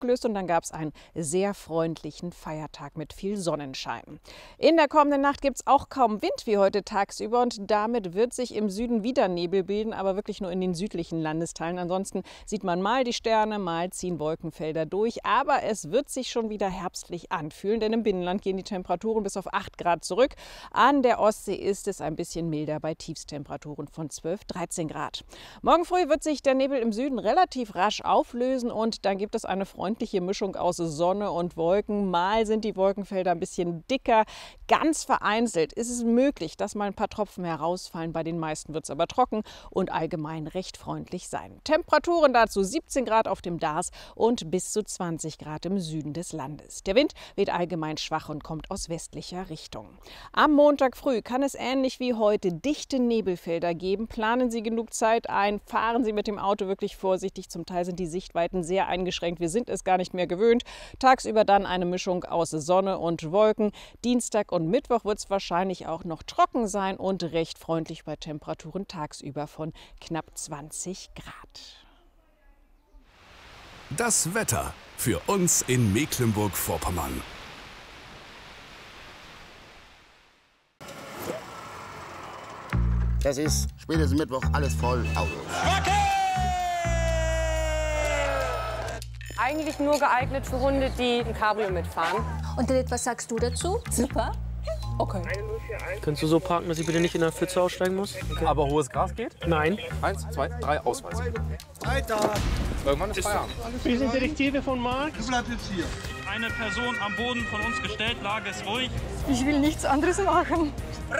abgelöst und dann gab es einen sehr freundlichen Feiertag mit viel Sonnenschein. In der kommenden Nacht gibt es auch kaum Wind wie heute tagsüber und damit wird sich im Süden wieder Nebel bilden, aber wirklich nur in den südlichen Landesteilen. Ansonsten sieht man mal die Sterne, mal ziehen Wolkenfelder durch, aber es wird sich schon wieder herbstlich anfühlen, denn im Binnenland gehen die Temperaturen bis auf 8 Grad zurück. An der Ostsee ist es ein bisschen milder bei Tiefstemperaturen von 12, 13 Grad. Morgen früh wird sich der Nebel im Süden relativ rasch auflösen und dann gibt es eine freundliche Mischung aus Sonne und Wolken. Mal sind die Wolkenfelder ein bisschen dicker. Ganz vereinzelt ist es möglich, dass mal ein paar Tropfen herausfallen. Bei den meisten wird es aber trocken und allgemein recht freundlich sein. Temperaturen dazu 17 Grad auf dem Darß und bis zu 20 Grad im Süden des Landes. Der Wind weht allgemein schwach und kommt aus westlicher Richtung. Am Montag früh kann es ähnlich wie heute dichte Nebelfelder geben. Planen Sie genug Zeit ein, fahren Sie mit dem Auto wirklich vorsichtig. Zum Teil sind die Sichtweiten sehr eingeschränkt. Wir sind es gar nicht mehr gewöhnt. Tagsüber dann eine Mischung aus Sonne und Wolken. Dienstag und Mittwoch wird es wahrscheinlich auch noch trocken sein und recht freundlich bei Temperaturen tagsüber von knapp 20 Grad. Das Wetter für uns in Mecklenburg-Vorpommern. Es ist spätestens Mittwoch alles voll Auto. Eigentlich nur geeignet für Hunde, die ein Cabrio mitfahren. Und Lilith, was sagst du dazu? Super. Okay. Könntest du so parken, dass ich bitte nicht in der Pfütze aussteigen muss? Okay. Aber hohes Gras geht? Nein. 1, 2, 3, Ausweis. Weiter! Irgendwann ist Feierabend. Wir sind Detektive von Mark. Du bleibst jetzt hier. Eine Person am Boden von uns gestellt, Lage ist ruhig. Ich will nichts anderes machen.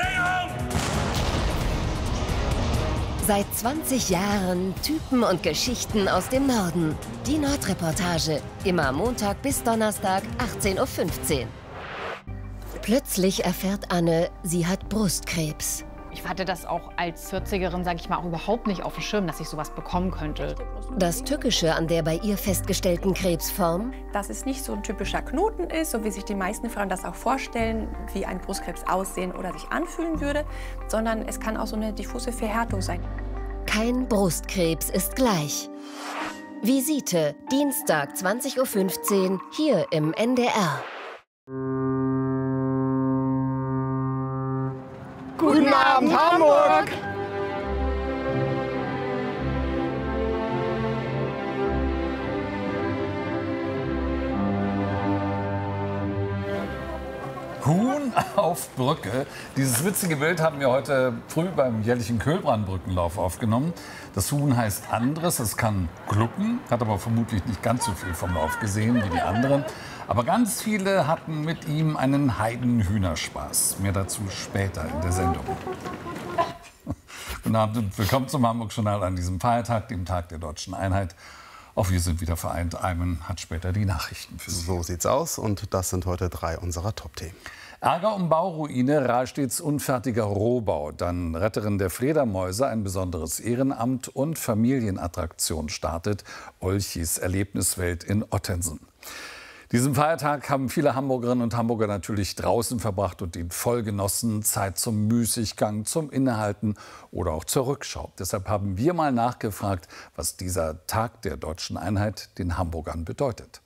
Seit 20 Jahren Typen und Geschichten aus dem Norden. Die Nordreportage. Immer Montag bis Donnerstag, 18:15 Uhr. Plötzlich erfährt Anne, sie hat Brustkrebs. Ich hatte das auch als 40erin, sage ich mal, auch überhaupt nicht auf dem Schirm, dass ich sowas bekommen könnte. Das Tückische an der bei ihr festgestellten Krebsform? Dass es nicht so ein typischer Knoten ist, so wie sich die meisten Frauen das auch vorstellen, wie ein Brustkrebs aussehen oder sich anfühlen würde, sondern es kann auch so eine diffuse Verhärtung sein. Kein Brustkrebs ist gleich. Visite, Dienstag, 20:15 Uhr, hier im NDR. Guten Abend, Hamburg! Huhn auf Brücke. Dieses witzige Bild haben wir heute früh beim jährlichen Köhlbrandbrückenlauf aufgenommen. Das Huhn heißt Andres, es kann glucken, hat aber vermutlich nicht ganz so viel vom Lauf gesehen wie die anderen. Aber ganz viele hatten mit ihm einen Heidenhühnerspaß. Mehr dazu später in der Sendung. Guten Abend und willkommen zum Hamburg-Journal an diesem Feiertag, dem Tag der Deutschen Einheit. Auch wir sind wieder vereint. Ayman hat später die Nachrichten für Sie. So sieht's aus und das sind heute 3 unserer Top-Themen. Ärger um Bauruine, Rahlstedts unfertiger Rohbau, dann Retterin der Fledermäuse, ein besonderes Ehrenamt und Familienattraktion startet Olchis Erlebniswelt in Ottensen. Diesen Feiertag haben viele Hamburgerinnen und Hamburger natürlich draußen verbracht und ihn voll genossen. Zeit zum Müßiggang, zum Innehalten oder auch zur Rückschau. Deshalb haben wir mal nachgefragt, was dieser Tag der Deutschen Einheit den Hamburgern bedeutet.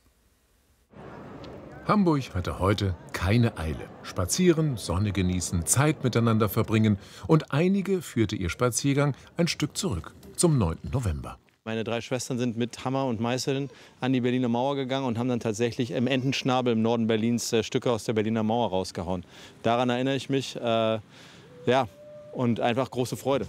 Hamburg hatte heute keine Eile. Spazieren, Sonne genießen, Zeit miteinander verbringen. Und einige führte ihr Spaziergang ein Stück zurück, zum 9. November. Meine 3 Schwestern sind mit Hammer und Meißeln an die Berliner Mauer gegangen und haben dann tatsächlich im Entenschnabel im Norden Berlins Stücke aus der Berliner Mauer rausgehauen. Daran erinnere ich mich, ja, und einfach große Freude.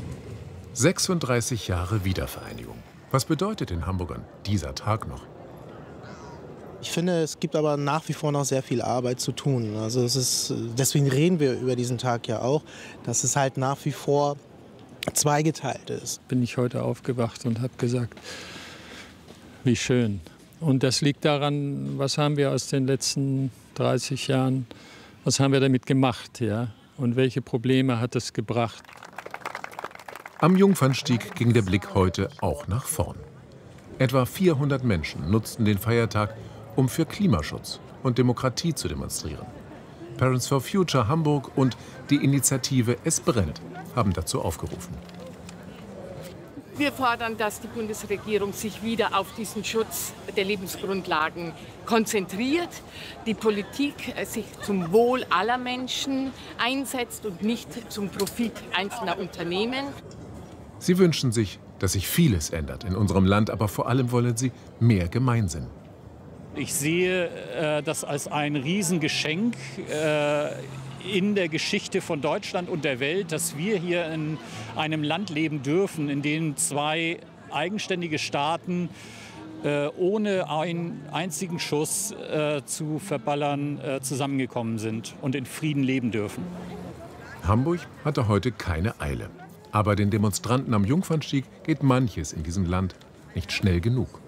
36 Jahre Wiedervereinigung. Was bedeutet den Hamburgern dieser Tag noch? Ich finde, es gibt aber nach wie vor noch sehr viel Arbeit zu tun. Also deswegen reden wir über diesen Tag ja auch, dass es halt nach wie vor zweigeteilt ist. Bin ich heute aufgewacht und habe gesagt, wie schön. Und das liegt daran, was haben wir aus den letzten 30 Jahren, was haben wir damit gemacht, ja? Und welche Probleme hat es gebracht? Am Jungfernstieg ging der Blick heute auch nach vorn. Etwa 400 Menschen nutzten den Feiertag, um für Klimaschutz und Demokratie zu demonstrieren. Parents for Future Hamburg und die Initiative Es brennt haben dazu aufgerufen. Wir fordern, dass die Bundesregierung sich wieder auf diesen Schutz der Lebensgrundlagen konzentriert, die Politik sich zum Wohl aller Menschen einsetzt und nicht zum Profit einzelner Unternehmen. Sie wünschen sich, dass sich vieles ändert in unserem Land, aber vor allem wollen sie mehr Gemeinsinn. Ich sehe das als ein Riesengeschenk in der Geschichte von Deutschland und der Welt, dass wir hier in einem Land leben dürfen, in dem zwei eigenständige Staaten ohne einen einzigen Schuss zu verballern zusammengekommen sind und in Frieden leben dürfen. Hamburg hatte heute keine Eile. Aber den Demonstranten am Jungfernstieg geht manches in diesem Land nicht schnell genug.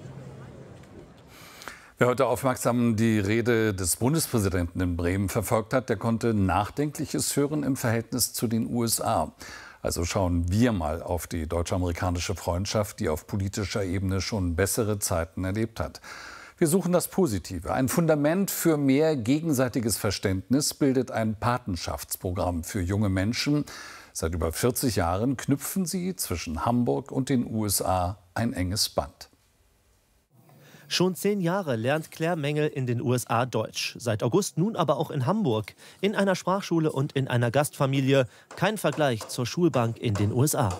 Wer heute aufmerksam die Rede des Bundespräsidenten in Bremen verfolgt hat, der konnte Nachdenkliches hören im Verhältnis zu den USA. Also schauen wir mal auf die deutsch-amerikanische Freundschaft, die auf politischer Ebene schon bessere Zeiten erlebt hat. Wir suchen das Positive. Ein Fundament für mehr gegenseitiges Verständnis bildet ein Patenschaftsprogramm für junge Menschen. Seit über 40 Jahren knüpfen sie zwischen Hamburg und den USA ein enges Band. Schon 10 Jahre lernt Claire Mengel in den USA Deutsch. Seit August nun aber auch in Hamburg. In einer Sprachschule und in einer Gastfamilie. Kein Vergleich zur Schulbank in den USA.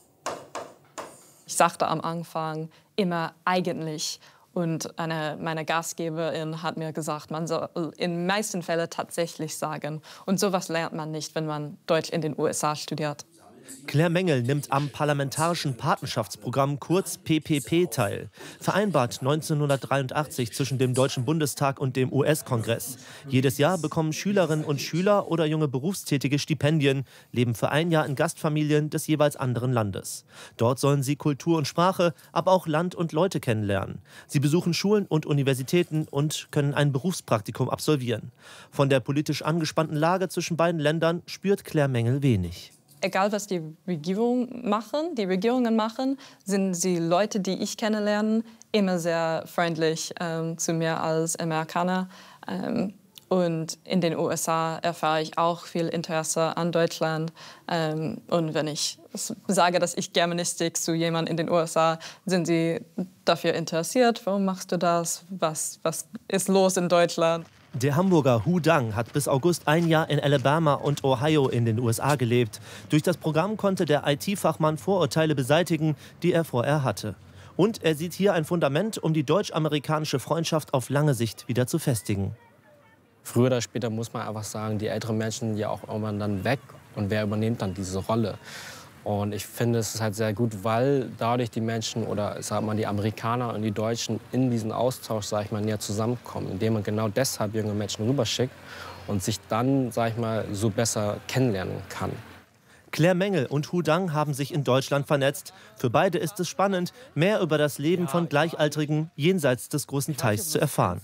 Ich sagte am Anfang immer eigentlich. Und meine Gastgeberin hat mir gesagt, man soll in den meisten Fällen tatsächlich sagen. Und sowas lernt man nicht, wenn man Deutsch in den USA studiert. Claire Mengel nimmt am Parlamentarischen Patenschaftsprogramm kurz PPP teil. Vereinbart 1983 zwischen dem Deutschen Bundestag und dem US-Kongress. Jedes Jahr bekommen Schülerinnen und Schüler oder junge Berufstätige Stipendien, leben für ein Jahr in Gastfamilien des jeweils anderen Landes. Dort sollen sie Kultur und Sprache, aber auch Land und Leute kennenlernen. Sie besuchen Schulen und Universitäten und können ein Berufspraktikum absolvieren. Von der politisch angespannten Lage zwischen beiden Ländern spürt Claire Mengel wenig. Egal, was die Regierungen machen, sind die Leute, die ich kennenlerne, immer sehr freundlich zu mir als Amerikaner. Und in den USA erfahre ich auch viel Interesse an Deutschland. Und wenn ich sage, dass ich Germanistik zu jemandem in den USA, sind sie dafür interessiert. Warum machst du das? Was ist los in Deutschland? Der Hamburger Hu Dang hat bis August ein Jahr in Alabama und Ohio in den USA gelebt. Durch das Programm konnte der IT-Fachmann Vorurteile beseitigen, die er vorher hatte. Und er sieht hier ein Fundament, um die deutsch-amerikanische Freundschaft auf lange Sicht wieder zu festigen. Früher oder später muss man einfach sagen, die älteren Menschen ja auch irgendwann dann weg. Und wer übernimmt dann diese Rolle? Und ich finde, es ist halt sehr gut, weil dadurch die Menschen oder sag mal, die Amerikaner und die Deutschen in diesen Austausch, sag ich mal, näher zusammenkommen, indem man genau deshalb junge Menschen rüberschickt und sich dann, sag ich mal, so besser kennenlernen kann. Claire Mengel und Hu Dang haben sich in Deutschland vernetzt. Für beide ist es spannend, mehr über das Leben von Gleichaltrigen jenseits des großen Teichs zu erfahren.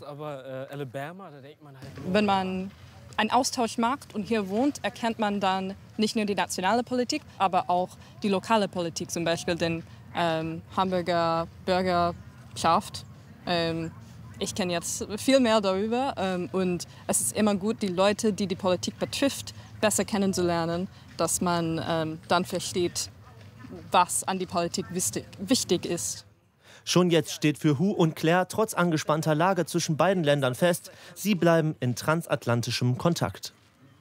Wenn man einen Austausch macht und hier wohnt, erkennt man dann nicht nur die nationale Politik, aber auch die lokale Politik, zum Beispiel den Hamburger Bürgerschaft. Ich kenne jetzt viel mehr darüber und es ist immer gut, die Leute, die die Politik betrifft, besser kennenzulernen, dass man dann versteht, was an die Politik wichtig ist. Schon jetzt steht für Hu und Claire trotz angespannter Lage zwischen beiden Ländern fest, sie bleiben in transatlantischem Kontakt.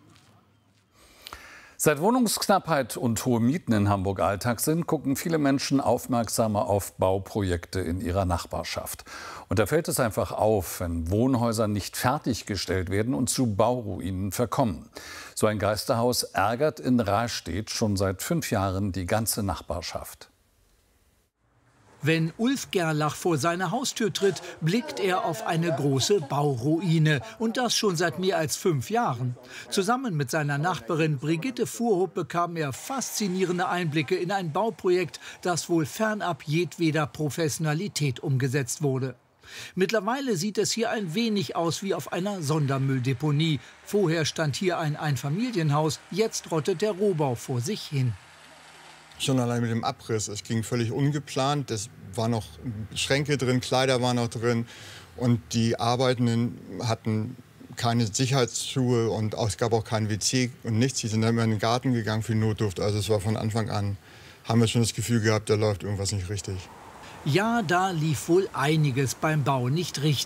Seit Wohnungsknappheit und hohe Mieten in Hamburg Alltag sind, gucken viele Menschen aufmerksamer auf Bauprojekte in ihrer Nachbarschaft. Und da fällt es einfach auf, wenn Wohnhäuser nicht fertiggestellt werden und zu Bauruinen verkommen. So ein Geisterhaus ärgert in Rastedt schon seit 5 Jahren die ganze Nachbarschaft. Wenn Ulf Gerlach vor seine Haustür tritt, blickt er auf eine große Bauruine. Und das schon seit mehr als 5 Jahren. Zusammen mit seiner Nachbarin Brigitte Fuhrhopp bekam er faszinierende Einblicke in ein Bauprojekt, das wohl fernab jedweder Professionalität umgesetzt wurde. Mittlerweile sieht es hier ein wenig aus wie auf einer Sondermülldeponie. Vorher stand hier ein Einfamilienhaus, jetzt rottet der Rohbau vor sich hin. Schon allein mit dem Abriss. Es ging völlig ungeplant. Es waren noch Schränke drin, Kleider waren noch drin. Und die Arbeitenden hatten keine Sicherheitsschuhe und es gab auch kein WC und nichts. Die sind dann immer in den Garten gegangen für Notdurft. Also es war von Anfang an haben wir schon das Gefühl gehabt, da läuft irgendwas nicht richtig. Ja, da lief wohl einiges beim Bau nicht richtig.